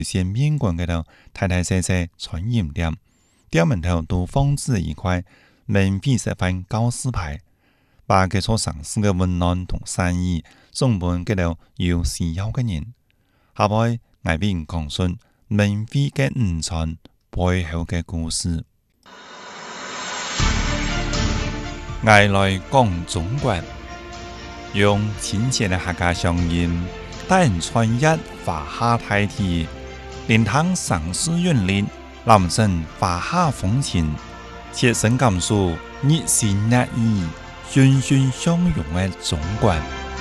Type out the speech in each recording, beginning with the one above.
先面馆嗰度大大細細傳染點，店門頭都放置一塊免費食飯告示牌，把佢所嘗試嘅溫暖同善意送俾嗰度有需要嘅人。下擺我便講述免費嘅午餐背後嘅故事。我來講中國，用親切嘅客家聲音，帶人穿越華夏大地，連趟城市韻律，臨陣華夏風情，切身感受熱情熱意、欣欣相融嘅中國。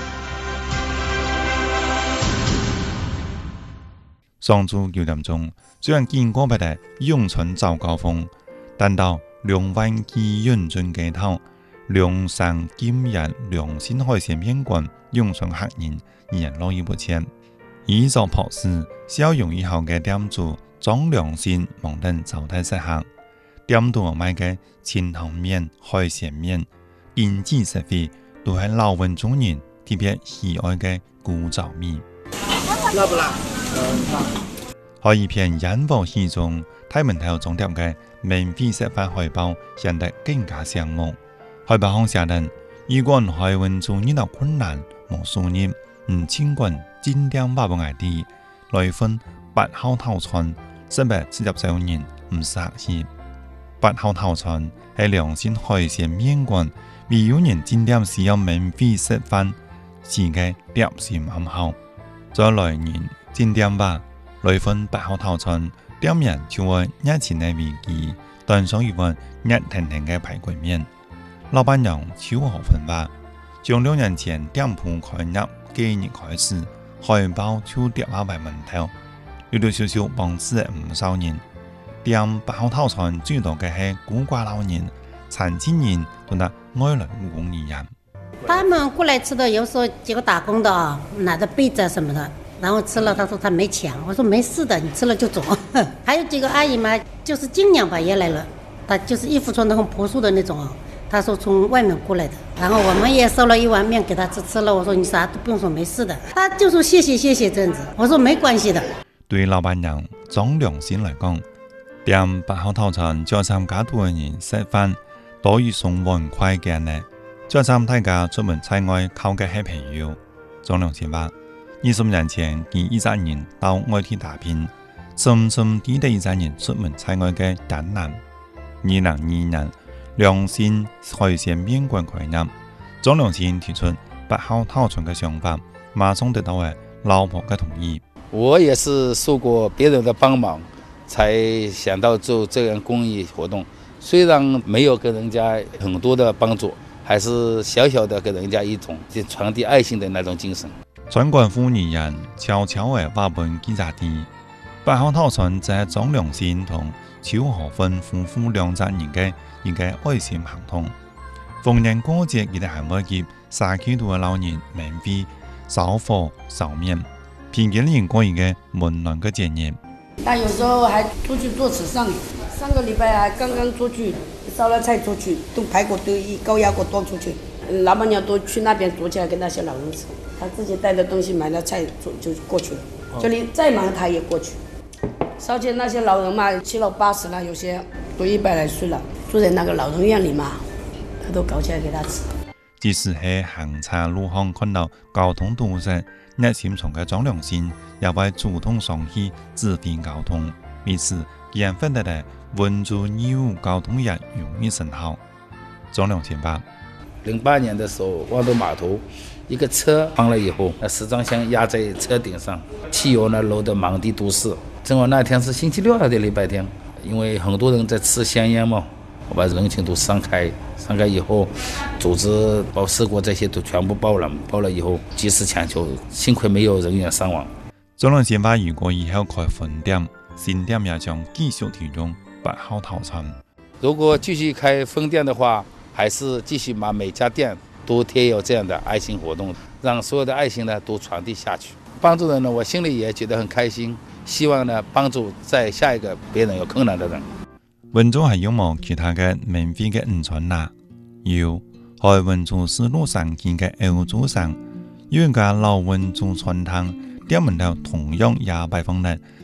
上晝9點鐘，雖然經過不得永春早高峰，但到兩灣基永春街頭，兩山今日良心海鮮麵館永春客人依然絡繹不絕。依座博士笑容以後嘅店主張良心忙等招待食客，店度賣嘅清湯麵、海鮮麵、經濟實惠，都係老文中人特別喜愛嘅古早味。 辣不辣？ 喺一片煙火氣中，大門頭裝點嘅免費食飯海報顯得更加醒目。海報上寫得：如果海運中遇到困難，冇收入，唔清管盡量把握外地，來分8號套餐，470周年唔使客氣。8號套餐係良心海鮮麵館，未有人盡量需要免費食飯，自己良心啱好。再來年盡量吧。來分8號套餐，店面就會熱情嘅味記，端上一碗熱騰騰嘅排骨麵。老闆娘超好分吧，從2年前店鋪開業幾日開始，海報就貼喺門頭，溜少少幫助唔少人。店8號套餐最多嘅係孤寡老人、殘疾人同埋外來務工人員。 他們過來吃的，有時候幾個打工的拿着被子什麼的。然後吃了，他說他沒搶，我說沒事的，你吃了就走。還有幾個阿姨嘛，就是近兩把也來了，她就是衣服穿得很樸素的那種，她說從外面過來的。然後我們也收了一碗麵給她吃了，我說你啥都不用說，沒事的。她就說謝謝謝謝這樣子，我說沒關係的。 對老闆娘張良心來講，店8號套餐叫參加多嘅人食飯，多於送碗筷嘅呢，叫參大家出門在外靠嘅係朋友。張良心話：20年前，見一家人到外地打拼，深深地一家人出門在外嘅艱難。2002年，良心海鮮麵館開業，張良心提出8號套餐嘅想法，馬上得到嘅老婆嘅同意。 我也是受過別人的幫忙，才想到做這樣公益活動。雖然沒有給人家很多的幫助，還是小小的給人家一種傳遞愛心的那種精神。 儘管負責人悄悄地話俾記者聽，8號套餐就係張良心同邱河芬夫婦兩家人嘅一個愛心行動。逢年過節，佢哋還會給30多嘅老人免費燒火燒麵，俾佢哋過一個溫暖嘅節日。 他有時候還出去做慈善，上個禮拜還剛剛出去燒了菜出去，都排骨都一高壓鍋端出去，老闆娘都去那邊煮起來給那些老人吃。他自己帶的東西買了菜就過去了，這裡再忙他也過去。燒起那些老人嘛，7老80了，有些都100來歲了，住在那個老人院裡嘛，他都搞起來給他吃。 即使喺行車路上看到交通堵塞，熱心腸嘅張良心也會主動上去指揮交通，為此既然分得嚟穩住義務交通也容易生效。張良心話 ：08年的時候，望都碼頭一個車放了以後，那集裝箱壓在車頂上，汽油呢漏得滿地都是。正好那天是星期6還是禮拜天，因為很多人在吃香煙嘛，我把人群都散開以後，組織報事故這些都全部報了以後及時搶救，幸虧沒有人員傷亡。 張良心話：如果以後開分店，新店也將繼續提供8號套餐。 如果繼續開分店的話，還是繼續把每家店都貼有這樣的愛心活動，讓所有的愛心呢都傳遞下去。幫助人呢，我心裡也覺得很開心，希望呢幫助在下一個別人有困難的人。 溫州還有冇其他嘅免費嘅午餐啦？有，喺溫州市路上見嘅歐洲上有一家老溫州餐廳，店門頭同樣也擺放了